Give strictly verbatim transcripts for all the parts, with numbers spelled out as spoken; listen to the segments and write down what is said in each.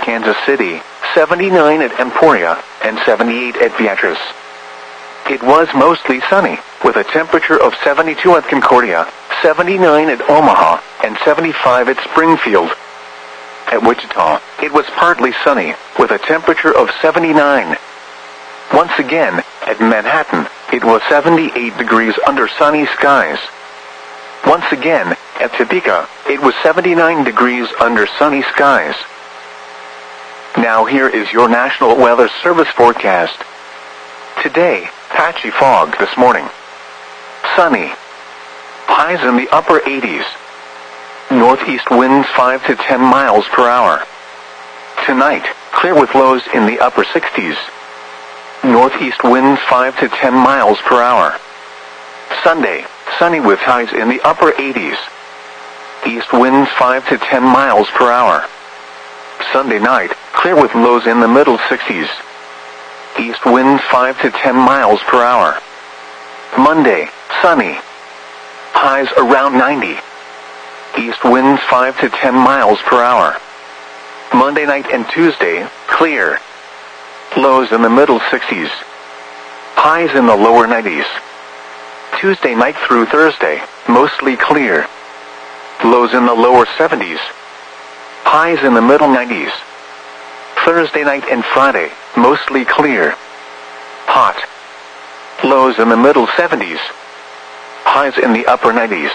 Kansas City, seventy-nine at Emporia, and seventy-eight at Beatrice. It was mostly sunny, with a temperature of seventy-two at Concordia, seventy-nine at Omaha, and seventy-five at Springfield. At Wichita, it was partly sunny, with a temperature of seventy-nine. Once again, at Manhattan, it was seventy-eight degrees under sunny skies. Once again, at Topeka, it was seventy-nine degrees under sunny skies. Now here is your National Weather Service forecast. Today, patchy fog this morning. Sunny. Highs in the upper eighties. Northeast winds five to ten miles per hour. Tonight, clear with lows in the upper sixties. Northeast winds five to ten miles per hour. Sunday, sunny with highs in the upper eighties. East winds five to ten miles per hour. Sunday night, clear with lows in the middle sixties. East winds five to ten miles per hour. Monday, sunny. Highs around ninety. East winds five to ten miles per hour. Monday night and Tuesday, clear. Lows in the middle sixties. Highs in the lower nineties. Tuesday night through Thursday, mostly clear. Lows in the lower seventies. Highs in the middle nineties. Thursday night and Friday, mostly clear. Hot. Lows in the middle seventies. Highs in the upper nineties.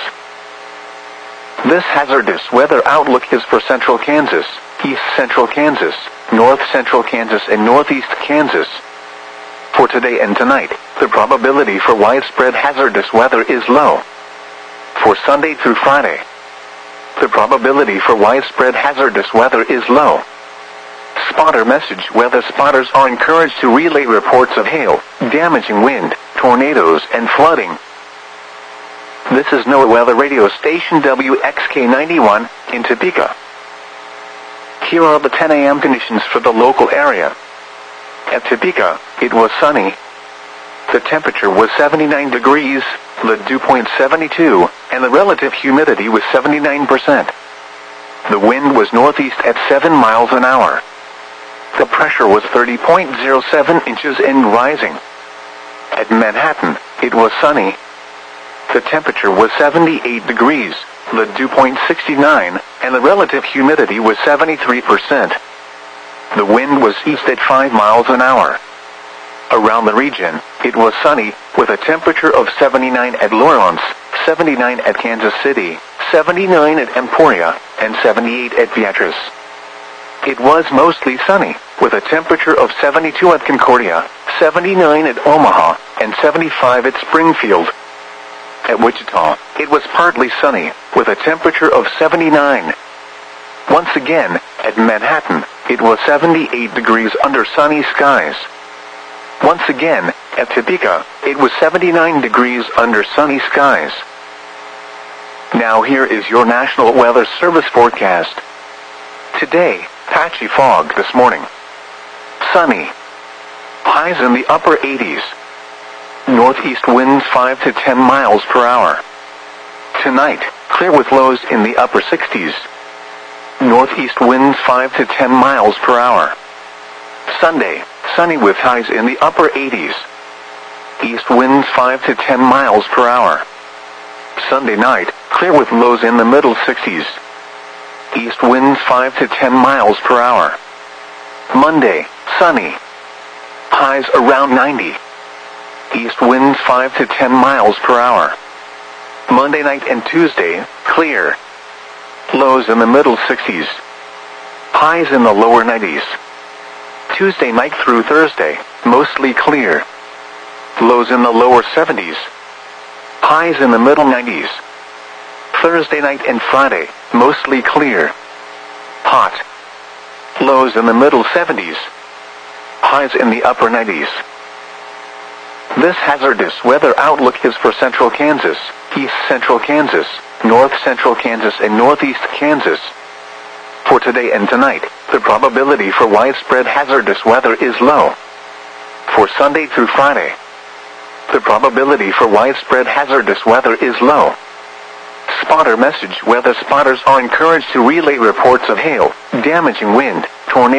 This hazardous weather outlook is for central Kansas, east central Kansas, north central Kansas, and northeast Kansas. For today and tonight, the probability for widespread hazardous weather is low. For Sunday through Friday, the probability for widespread hazardous weather is low. Spotter message: weather spotters are encouraged to relay reports of hail, damaging wind, tornadoes, and flooding. This is NOAA Weather Radio Station W X K ninety-one in Topeka. Here are the ten a m conditions for the local area. At Topeka, it was sunny. The temperature was seventy-nine degrees, the dew point seventy-two, and the relative humidity was seventy-nine percent. The wind was northeast at seven miles an hour. The pressure was thirty point zero seven inches and rising. At Manhattan, it was sunny. The temperature was seventy-eight degrees, the dew point sixty-nine, and the relative humidity was seventy-three percent. The wind was east at five miles an hour. Around the region, it was sunny, with a temperature of seventy-nine at Lawrence, seventy-nine at Kansas City, seventy-nine at Emporia, and seventy-eight at Beatrice. It was mostly sunny, with a temperature of seventy-two at Concordia, seventy-nine at Omaha, and seventy-five at Springfield. At Wichita, it was partly sunny, with a temperature of seventy-nine. Once again, at Manhattan, it was seventy-eight degrees under sunny skies. Once again, at Topeka, it was seventy-nine degrees under sunny skies. Now here is your National Weather Service forecast. Today, patchy fog this morning. Sunny. Highs in the upper eighties. Northeast winds five to ten miles per hour. Tonight, clear with lows in the upper sixties. Northeast winds five to ten miles per hour. Sunday, sunny with highs in the upper eighties. East winds five to ten miles per hour. Sunday night, clear with lows in the middle sixties. East winds five to ten miles per hour. Monday, sunny. Highs around ninety. East winds five to ten miles per hour. Monday night and Tuesday, clear. Lows in the middle sixties. Highs in the lower nineties. Tuesday night through Thursday, mostly clear. Lows in the lower seventies. Highs in the middle nineties. Thursday night and Friday, mostly clear. Hot. Lows in the middle seventies. Highs in the upper nineties. This hazardous weather outlook is for central Kansas, east central Kansas, north central Kansas, and northeast Kansas. For today and tonight, the probability for widespread hazardous weather is low. For Sunday through Friday, the probability for widespread hazardous weather is low. Spotter message: weather spotters are encouraged to relay reports of hail, damaging wind, tornadoes,